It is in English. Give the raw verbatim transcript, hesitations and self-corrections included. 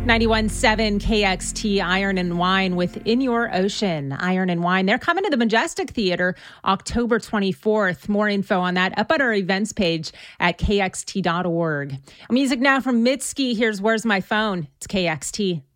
ninety-one point seven K X T, Iron and Wine with In Your Ocean. Iron and Wine, they're coming to the Majestic Theater October twenty-fourth. More info on that up at our events page at K X T dot org. Music now from Mitski. Here's Where's My Phone? It's K X T.